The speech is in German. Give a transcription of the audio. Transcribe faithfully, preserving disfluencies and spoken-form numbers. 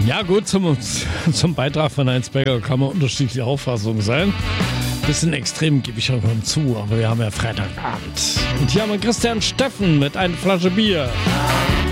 Ja gut, zum, zum Beitrag von Heinz Becker kann man unterschiedliche Auffassungen sein. Bisschen extrem gebe ich schon zu, aber wir haben ja Freitagabend. Und hier haben wir Christian Steffen mit einer Flasche Bier.